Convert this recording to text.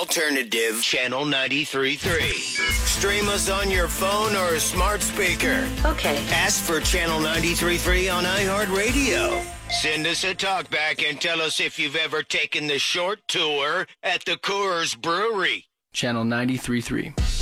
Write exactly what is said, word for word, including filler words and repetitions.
alternative, Channel ninety-three point three. Stream us on your phone or smart speaker. Okay. Ask for Channel ninety-three point three on iHeartRadio. Send us a talkback and tell us if you've ever taken the short tour at the Coors Brewery. Channel ninety-three point three.